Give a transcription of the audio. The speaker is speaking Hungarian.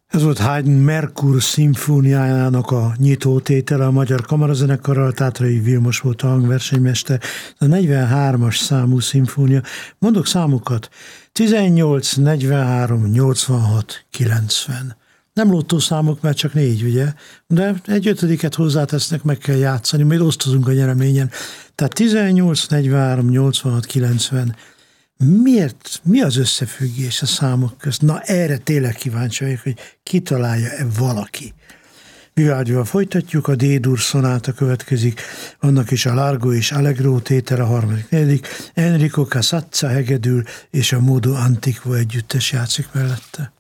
Ez volt Haydn Merkur szimfóniájának a nyitótétele a Magyar Kamarazenekarral, Tátrai Vilmos volt a hangversenymester. A 43-as számú szimfónia. Mondok számokat: 18, 43, 86, 90. Nem lottószámok, mert csak 4, ugye? De egy ötödiket hozzátesznek, meg kell játszani, majd osztozunk a nyereményen. Tehát 18, 43, 86, 90. Miért? Mi az összefüggés a számok közt? Na, erre tényleg kíváncsi vagyok, hogy kitalálja-e valaki. Vivaldival folytatjuk, a D-dur szonáta következik, annak is a Largo és Allegro tétel, a harmadik, negyedik, Enrico Casazza hegedül, és a Modo Antiquo együttes játszik mellette.